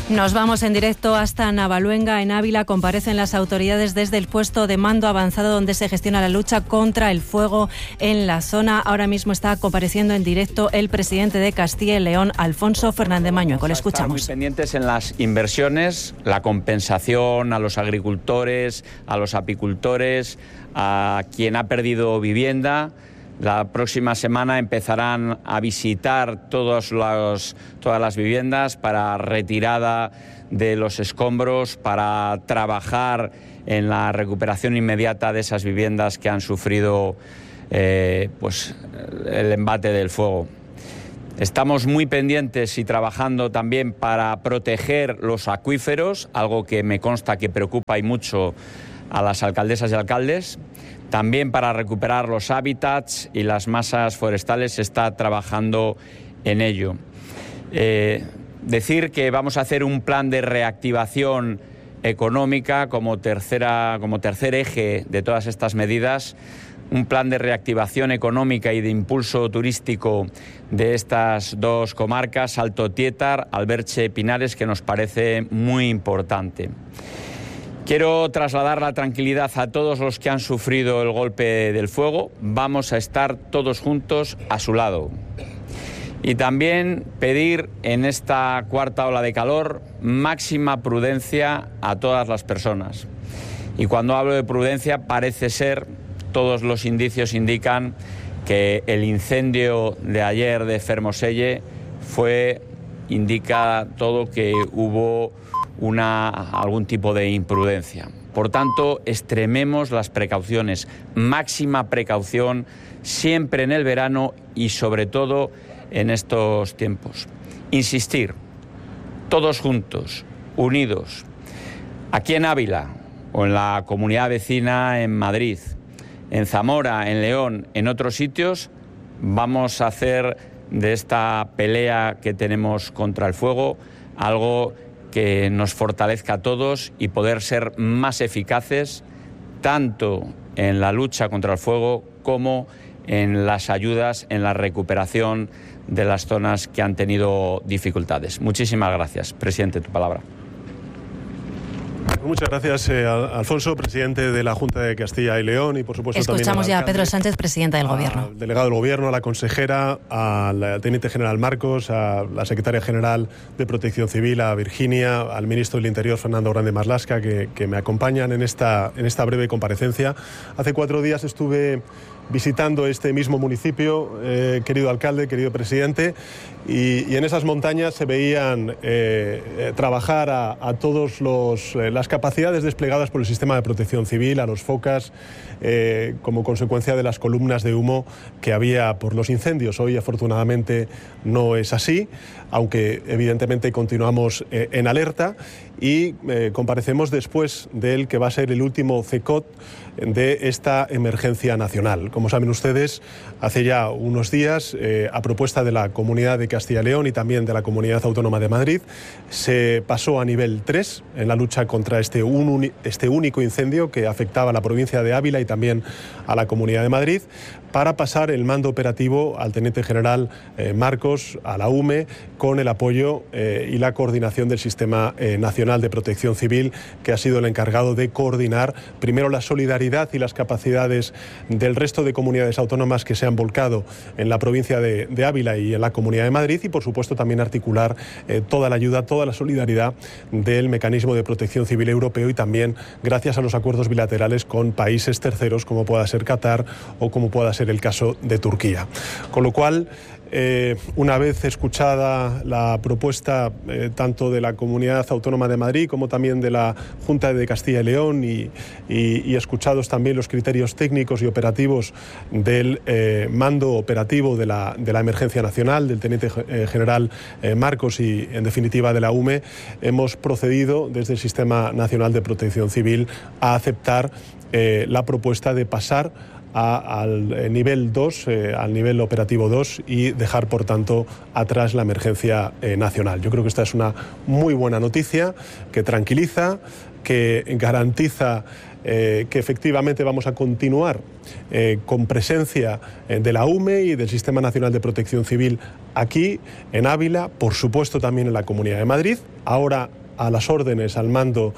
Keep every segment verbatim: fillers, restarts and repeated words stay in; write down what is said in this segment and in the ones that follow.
Nos vamos en directo hasta Navaluenga, en Ávila. Comparecen las autoridades desde el puesto de mando avanzado donde se gestiona la lucha contra el fuego en la zona. Ahora mismo está compareciendo en directo el presidente de Castilla y León, Alfonso Fernández Mañueco. Le escuchamos. Estamos muy pendientes en las inversiones, la compensación a los agricultores, a los apicultores, a quien ha perdido vivienda. La próxima semana empezarán a visitar todos los, todas las viviendas para retirada de los escombros, para trabajar en la recuperación inmediata de esas viviendas que han sufrido eh, pues, el embate del fuego. Estamos muy pendientes y trabajando también para proteger los acuíferos, algo que me consta que preocupa y mucho a las alcaldesas y alcaldes. También para recuperar los hábitats y las masas forestales se está trabajando en ello. Eh, decir que vamos a hacer un plan de reactivación económica como, tercera, como tercer eje de todas estas medidas, un plan de reactivación económica y de impulso turístico de estas dos comarcas, Alto Tietar, Alberche, Pinares, que nos parece muy importante. Quiero trasladar la tranquilidad a todos los que han sufrido el golpe del fuego. Vamos a estar todos juntos a su lado. Y también pedir en esta cuarta ola de calor máxima prudencia a todas las personas. Y cuando hablo de prudencia, parece ser, todos los indicios indican que el incendio de ayer de Fermoselle fue, indica todo que hubo Una, algún tipo de imprudencia. Por tanto, extrememos las precauciones, máxima precaución siempre en el verano y sobre todo en estos tiempos. Insistir, todos juntos, unidos, aquí en Ávila o en la comunidad vecina en Madrid, en Zamora, en León, en otros sitios, vamos a hacer de esta pelea que tenemos contra el fuego algo que nos fortalezca a todos y poder ser más eficaces tanto en la lucha contra el fuego como en las ayudas, en la recuperación de las zonas que han tenido dificultades. Muchísimas gracias. Presidente, tu palabra. Muchas gracias, eh, Alfonso, presidente de la Junta de Castilla y León, y por supuesto Escuchamos también al ya a alcalde, Pedro Sánchez, presidente del Gobierno. Al delegado del Gobierno, a la consejera, al teniente general Marcos, a la secretaria general de Protección Civil, a Virginia, al ministro del Interior, Fernando Grande Marlaska, que, que me acompañan en esta, en esta breve comparecencia. Hace cuatro días estuve visitando este mismo municipio, eh, querido alcalde, querido presidente, y, y en esas montañas se veían eh, eh, trabajar a, a todos los eh, las capacidades desplegadas por el sistema de protección civil, a los focas, eh, como consecuencia de las columnas de humo que había por los incendios. Hoy, afortunadamente, no es así, aunque evidentemente continuamos eh, en alerta, y eh, comparecemos después del que va a ser el último C E C O T de esta emergencia nacional. Como saben ustedes, hace ya unos días, eh, a propuesta de la Comunidad de Castilla y León y también de la Comunidad Autónoma de Madrid, se pasó a nivel tres en la lucha contra este, un, este único incendio que afectaba a la provincia de Ávila y también a la Comunidad de Madrid, para pasar el mando operativo al teniente general eh, Marcos, a la U M E, con el apoyo eh, y la coordinación del Sistema eh, Nacional de Protección Civil, que ha sido el encargado de coordinar primero la solidaridad y las capacidades del resto de comunidades autónomas que se han volcado en la provincia de, de Ávila y en la Comunidad de Madrid, y por supuesto también articular eh, toda la ayuda, toda la solidaridad del Mecanismo de Protección Civil Europeo, y también gracias a los acuerdos bilaterales con países terceros como pueda ser Qatar o como pueda ser el caso de Turquía. Con lo cual, Eh, una vez escuchada la propuesta eh, tanto de la Comunidad Autónoma de Madrid como también de la Junta de Castilla y León, y, y, y escuchados también los criterios técnicos y operativos del eh, mando operativo de la, de la emergencia nacional, del teniente eh, general eh, Marcos y, en definitiva, de la U M E, hemos procedido desde el Sistema Nacional de Protección Civil a aceptar eh, la propuesta de pasar A, al nivel dos, eh, al nivel operativo dos, y dejar, por tanto, atrás la emergencia eh, nacional. Yo creo que esta es una muy buena noticia, que tranquiliza, que garantiza eh, que efectivamente vamos a continuar eh, con presencia eh, de la U M E y del Sistema Nacional de Protección Civil aquí, en Ávila, por supuesto también en la Comunidad de Madrid. Ahora a las órdenes, al mando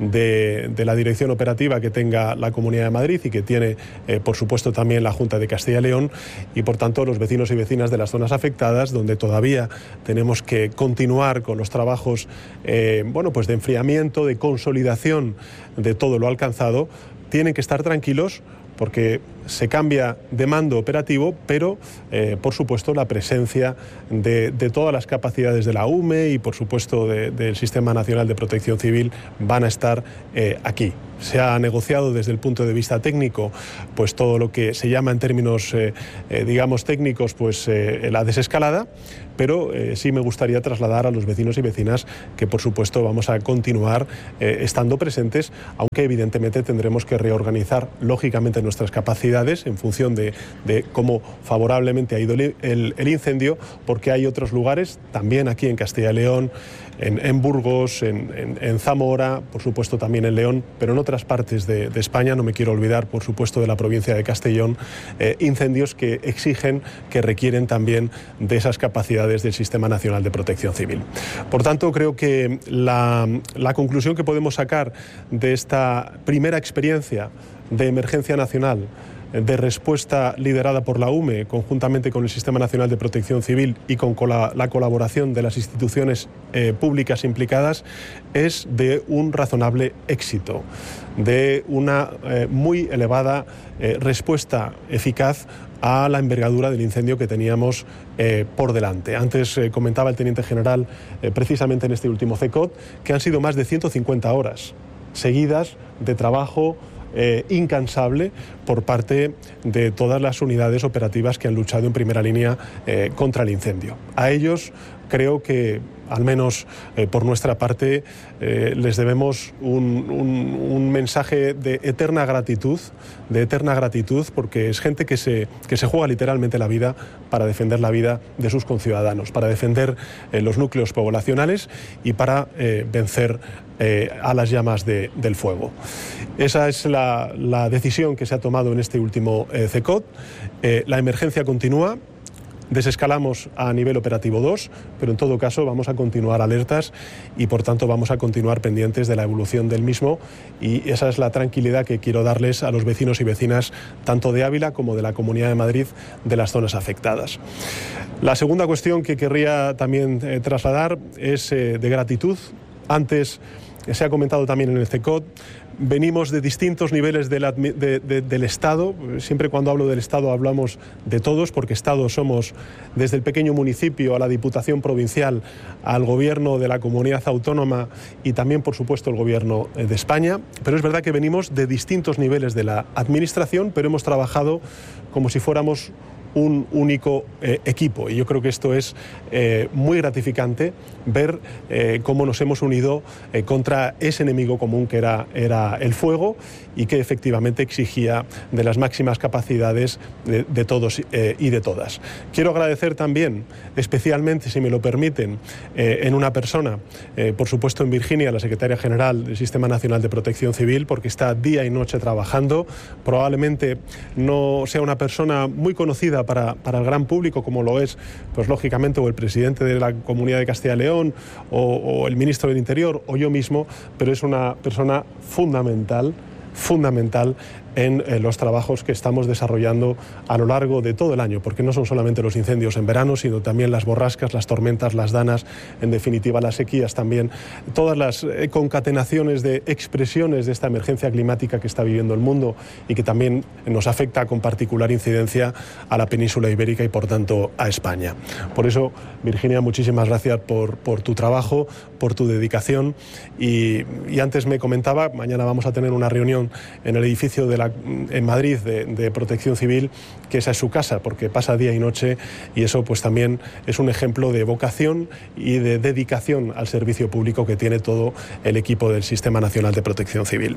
de, de la dirección operativa que tenga la Comunidad de Madrid y que tiene, eh, por supuesto, también la Junta de Castilla y León, y por tanto los vecinos y vecinas de las zonas afectadas, donde todavía tenemos que continuar con los trabajos eh, bueno, pues de enfriamiento, de consolidación de todo lo alcanzado, tienen que estar tranquilos porque se cambia de mando operativo, pero eh, por supuesto la presencia de, de todas las capacidades de la U M E y por supuesto de, del Sistema Nacional de Protección Civil van a estar eh, aquí. Se ha negociado desde el punto de vista técnico pues todo lo que se llama en términos eh, eh, digamos técnicos pues eh, la desescalada, pero eh, sí me gustaría trasladar a los vecinos y vecinas que por supuesto vamos a continuar eh, estando presentes, aunque evidentemente tendremos que reorganizar lógicamente nuestras capacidades en función de, de cómo favorablemente ha ido el, el, el incendio, porque hay otros lugares, también aquí en Castilla y León, en, en Burgos, en, en, en Zamora, por supuesto también en León, pero en otras partes de, de España, no me quiero olvidar por supuesto de la provincia de Castellón, eh, incendios que exigen, que requieren también de esas capacidades del Sistema Nacional de Protección Civil. Por tanto, creo que la, la conclusión que podemos sacar de esta primera experiencia de emergencia nacional, de respuesta liderada por la U M E, conjuntamente con el Sistema Nacional de Protección Civil y con la, la colaboración de las instituciones eh, públicas implicadas, es de un razonable éxito, de una eh, muy elevada eh, respuesta eficaz a la envergadura del incendio que teníamos eh, por delante. Antes eh, comentaba el Teniente General, eh, precisamente en este último C E C O T, que han sido más de ciento cincuenta horas seguidas de trabajo Eh, incansable por parte de todas las unidades operativas que han luchado en primera línea eh, contra el incendio. A ellos creo que, al menos eh, por nuestra parte, eh, les debemos un, un, un mensaje de eterna gratitud, de eterna gratitud, porque es gente que se, que se juega literalmente la vida para defender la vida de sus conciudadanos, para defender eh, los núcleos poblacionales y para eh, vencer eh, a las llamas de, del fuego. Esa es la, la decisión que se ha tomado en este último eh, C E C O T. Eh, la emergencia continúa. Desescalamos a nivel operativo dos, pero en todo caso vamos a continuar alertas y por tanto vamos a continuar pendientes de la evolución del mismo, y esa es la tranquilidad que quiero darles a los vecinos y vecinas tanto de Ávila como de la Comunidad de Madrid, de las zonas afectadas. La segunda cuestión que querría también eh, trasladar es eh, de gratitud. Antes se ha comentado también en el C E C O T, venimos de distintos niveles de la, de, de, del Estado. Siempre cuando hablo del Estado hablamos de todos, porque Estado somos desde el pequeño municipio a la Diputación Provincial, al Gobierno de la Comunidad Autónoma y también, por supuesto, el Gobierno de España. Pero es verdad que venimos de distintos niveles de la Administración, pero hemos trabajado como si fuéramos un único eh, equipo, y yo creo que esto es eh, muy gratificante ver eh, cómo nos hemos unido eh, contra ese enemigo común que era, era el fuego, y que efectivamente exigía de las máximas capacidades de, de todos eh, y de todas. Quiero agradecer también, especialmente, si me lo permiten, eh, en una persona, eh, por supuesto en Virginia, la Secretaria General del Sistema Nacional de Protección Civil, porque está día y noche trabajando. Probablemente no sea una persona muy conocida Para, para el gran público, como lo es, pues lógicamente, o el presidente de la Comunidad de Castilla y León, o, o el ministro del Interior, o yo mismo, pero es una persona fundamental, fundamental en eh, los trabajos que estamos desarrollando a lo largo de todo el año, porque no son solamente los incendios en verano, sino también las borrascas, las tormentas, las danas, en definitiva las sequías también, todas las eh, concatenaciones de expresiones de esta emergencia climática que está viviendo el mundo y que también nos afecta con particular incidencia a la península ibérica y por tanto a España. Por eso, Virginia, muchísimas gracias por, por tu trabajo, por tu dedicación, y, y antes me comentaba, mañana vamos a tener una reunión en el edificio de la en Madrid de, de Protección Civil, que esa es su casa, porque pasa día y noche, y eso pues también es un ejemplo de vocación y de dedicación al servicio público que tiene todo el equipo del Sistema Nacional de Protección Civil.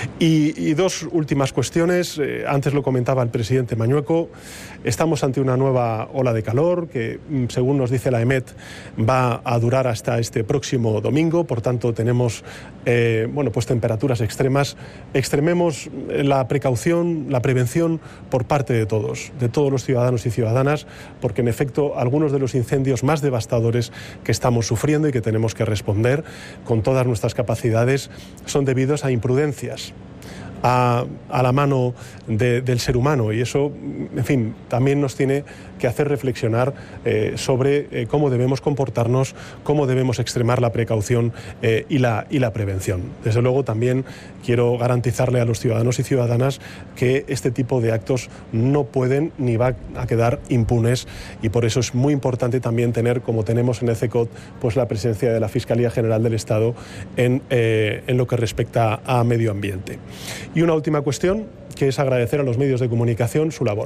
Y, y dos últimas cuestiones. Eh, antes lo comentaba el presidente Mañueco, estamos ante una nueva ola de calor que, según nos dice la EMET, va a durar hasta este próximo domingo. Por tanto, tenemos eh, bueno, pues temperaturas extremas. Extrememos la precaución, la prevención por parte de todos, de todos los ciudadanos y ciudadanas, porque en efecto algunos de los incendios más devastadores que estamos sufriendo y que tenemos que responder con todas nuestras capacidades son debidos a imprudencias. A, a la mano de, del ser humano, y eso, en fin, también nos tiene que hacer reflexionar eh, sobre eh, cómo debemos comportarnos, cómo debemos extremar la precaución eh, y, la, y la prevención. Desde luego también quiero garantizarle a los ciudadanos y ciudadanas que este tipo de actos no pueden ni va a quedar impunes, y por eso es muy importante también tener, como tenemos en el C E C O T, pues la presencia de la Fiscalía General del Estado en, eh, en lo que respecta a medio ambiente. Y una última cuestión, que es agradecer a los medios de comunicación su labor.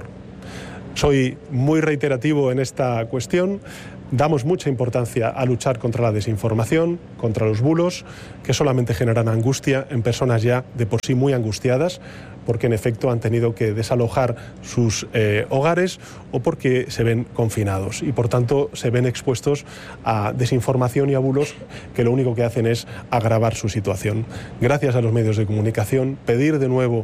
Soy muy reiterativo en esta cuestión. Damos mucha importancia a luchar contra la desinformación, contra los bulos, que solamente generan angustia en personas ya de por sí muy angustiadas, porque en efecto han tenido que desalojar sus eh, hogares o porque se ven confinados y por tanto se ven expuestos a desinformación y a bulos que lo único que hacen es agravar su situación. Gracias a los medios de comunicación, pedir de nuevo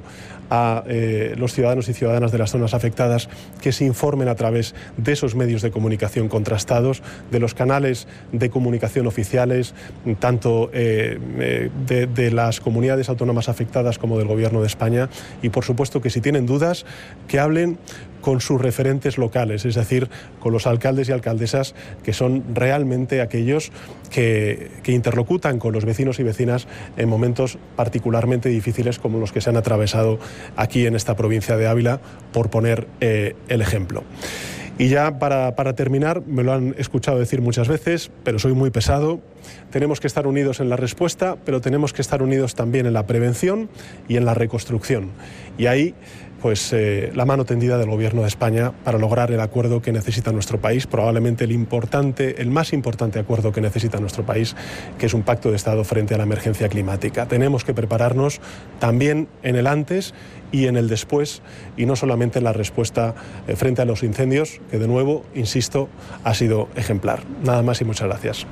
a eh, los ciudadanos y ciudadanas de las zonas afectadas que se informen a través de esos medios de comunicación contrastados, de los canales de comunicación oficiales, tanto eh, eh, de, de las comunidades autónomas afectadas como del Gobierno de España, y por supuesto que si tienen dudas, que hablen con sus referentes locales, es decir, con los alcaldes y alcaldesas que son realmente aquellos que, que interlocutan con los vecinos y vecinas en momentos particularmente difíciles como los que se han atravesado aquí en esta provincia de Ávila, por poner eh, el ejemplo. Y ya para, para terminar, me lo han escuchado decir muchas veces, pero soy muy pesado. Tenemos que estar unidos en la respuesta, pero tenemos que estar unidos también en la prevención y en la reconstrucción. Y ahí, pues eh, la mano tendida del Gobierno de España para lograr el acuerdo que necesita nuestro país, probablemente el importante, el más importante acuerdo que necesita nuestro país, que es un pacto de Estado frente a la emergencia climática. Tenemos que prepararnos también en el antes y en el después, y no solamente en la respuesta eh, frente a los incendios, que de nuevo, insisto, ha sido ejemplar. Nada más y muchas gracias.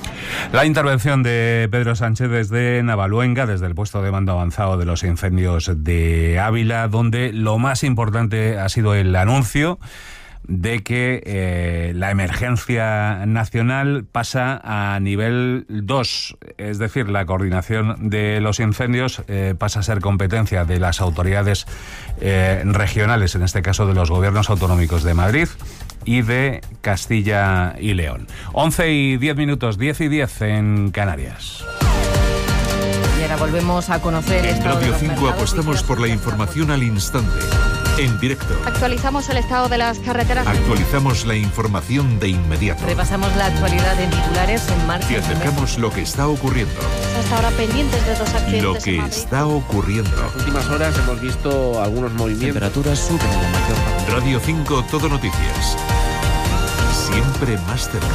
La intervención de Pedro Sánchez desde Navaluenga, desde el puesto de mando avanzado de los incendios de Ávila, donde lo más importante ha sido el anuncio de que eh, la emergencia nacional pasa a nivel dos, es decir, la coordinación de los incendios eh, pasa a ser competencia de las autoridades eh, regionales, en este caso de los gobiernos autonómicos de Madrid y de Castilla y León. once y diez minutos, diez y diez en Canarias. Y ahora volvemos a conocer... En Radio cinco apostamos por la información al instante, en directo. Actualizamos el estado de las carreteras. Actualizamos la información de inmediato. Repasamos la actualidad en titulares en marcha. Y acercamos lo que está ocurriendo. Hasta ahora pendientes de dos accidentes. Lo que está ocurriendo. En las últimas horas hemos visto algunos movimientos. Temperaturas suben en la mayor parte. Radio cinco, Todo Noticias. Siempre más cerca.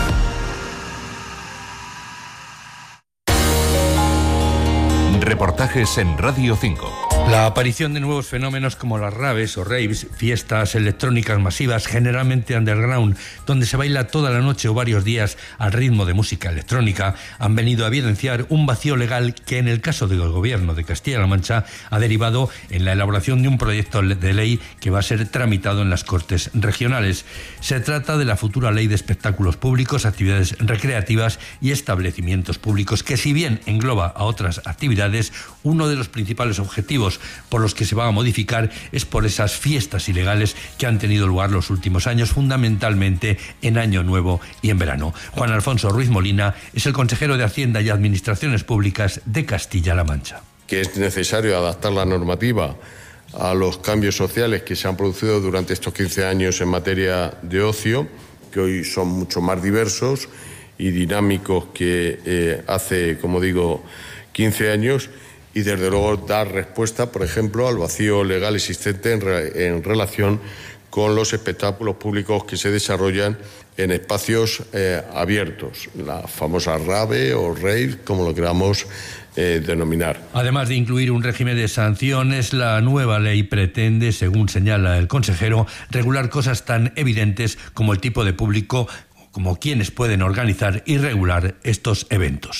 Reportajes en Radio cinco. La aparición de nuevos fenómenos como las raves o raves, fiestas electrónicas masivas generalmente underground, donde se baila toda la noche o varios días al ritmo de música electrónica, han venido a evidenciar un vacío legal que en el caso del gobierno de Castilla-La Mancha ha derivado en la elaboración de un proyecto de ley que va a ser tramitado en las Cortes regionales. Se trata de la futura ley de espectáculos públicos, actividades recreativas y establecimientos públicos, que si bien engloba a otras actividades, uno de los principales objetivos por los que se va a modificar es por esas fiestas ilegales que han tenido lugar los últimos años, fundamentalmente en Año Nuevo y en verano. Juan Alfonso Ruiz Molina es el consejero de Hacienda y Administraciones Públicas de Castilla-La Mancha. Que es necesario adaptar la normativa a los cambios sociales que se han producido durante estos quince años en materia de ocio, que hoy son mucho más diversos y dinámicos que eh, hace, como digo, quince años, y desde luego dar respuesta, por ejemplo, al vacío legal existente en, re, en relación con los espectáculos públicos que se desarrollan en espacios eh, abiertos, la famosa rave o rave, como lo queramos eh, denominar. Además de incluir un régimen de sanciones, la nueva ley pretende, según señala el consejero, regular cosas tan evidentes como el tipo de público, como quienes pueden organizar y regular estos eventos.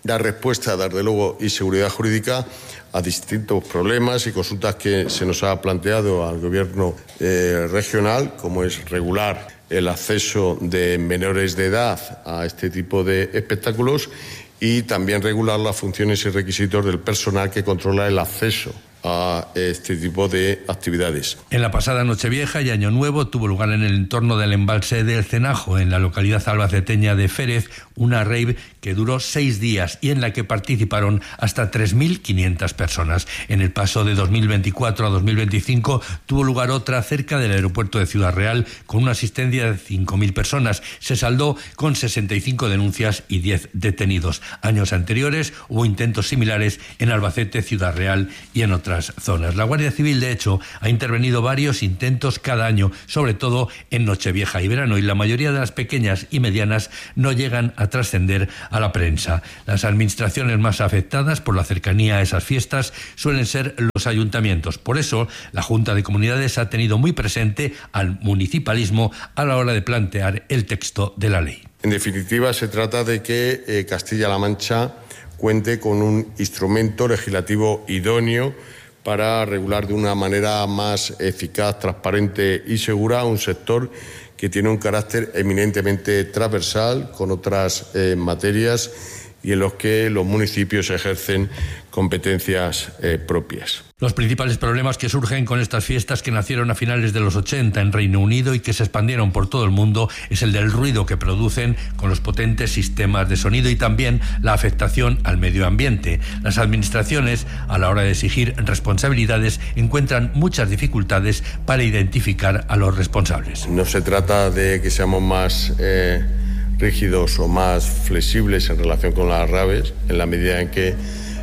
dar respuesta, desde luego, y seguridad jurídica a distintos problemas y consultas que se nos ha planteado al Gobierno eh, regional, como es regular el acceso de menores de edad a este tipo de espectáculos y también regular las funciones y requisitos del personal que controla el acceso a este tipo de actividades. En la pasada Nochevieja y Año Nuevo tuvo lugar en el entorno del embalse del Cenajo, en la localidad albaceteña de Férez, una rave que duró seis días y en la que participaron hasta tres mil quinientas personas. En el paso de dos mil veinticuatro a dos mil veinticinco tuvo lugar otra cerca del aeropuerto de Ciudad Real con una asistencia de cinco mil personas. Se saldó con sesenta y cinco denuncias y diez detenidos. Años anteriores hubo intentos similares en Albacete, Ciudad Real y en otras zonas. La Guardia Civil, de hecho, ha intervenido varios intentos cada año, sobre todo en Nochevieja y verano, y la mayoría de las pequeñas y medianas no llegan a trascender a la prensa. Las administraciones más afectadas por la cercanía a esas fiestas suelen ser los ayuntamientos. Por eso, la Junta de Comunidades ha tenido muy presente al municipalismo a la hora de plantear el texto de la ley. En definitiva, se trata de que eh, Castilla-La Mancha cuente con un instrumento legislativo idóneo para regular de una manera más eficaz, transparente y segura un sector que tiene un carácter eminentemente transversal con otras eh, materias y en los que los municipios ejercen competencias eh, propias. Los principales problemas que surgen con estas fiestas que nacieron a finales de los ochenta en Reino Unido y que se expandieron por todo el mundo es el del ruido que producen con los potentes sistemas de sonido y también la afectación al medio ambiente. Las administraciones, a la hora de exigir responsabilidades, encuentran muchas dificultades para identificar a los responsables. No se trata de que seamos más eh, rígidos o más flexibles en relación con las raves, en la medida en que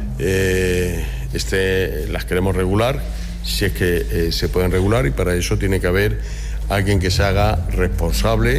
eh, Este, las queremos regular, si es que eh, se pueden regular, y para eso tiene que haber alguien que se haga responsable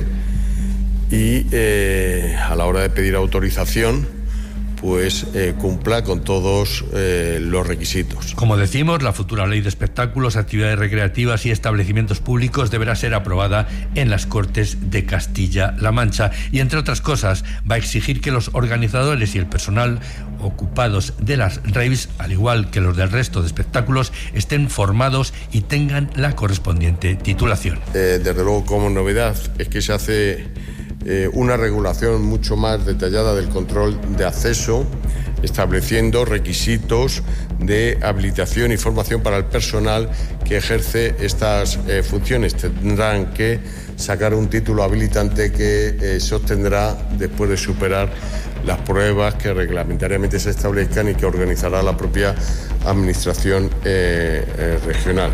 y eh, a la hora de pedir autorización pues eh, cumpla con todos eh, los requisitos. Como decimos, la futura ley de espectáculos, actividades recreativas y establecimientos públicos deberá ser aprobada en las Cortes de Castilla-La Mancha y, entre otras cosas, va a exigir que los organizadores y el personal ocupados de las raves, al igual que los del resto de espectáculos, estén formados y tengan la correspondiente titulación. Eh, desde luego, como novedad, es que se hace eh, una regulación mucho más detallada del control de acceso, estableciendo requisitos de habilitación y formación para el personal que ejerce estas eh, funciones. Tendrán que sacar un título habilitante que eh, se obtendrá después de superar las pruebas que reglamentariamente se establezcan y que organizará la propia administración eh, eh, regional.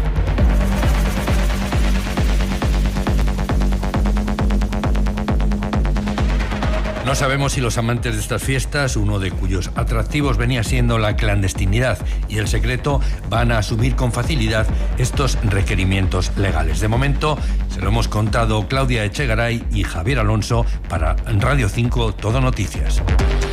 No sabemos si los amantes de estas fiestas, uno de cuyos atractivos venía siendo la clandestinidad y el secreto, van a asumir con facilidad estos requerimientos legales. De momento, se lo hemos contado Claudia Echegaray y Javier Alonso para Radio cinco Todo Noticias.